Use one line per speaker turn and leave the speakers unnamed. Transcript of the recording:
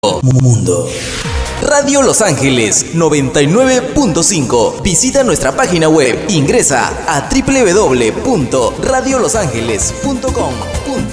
Mundo. Radio Los Ángeles 99.5. Visita nuestra página web. Ingresa a www.radiolosangeles.com.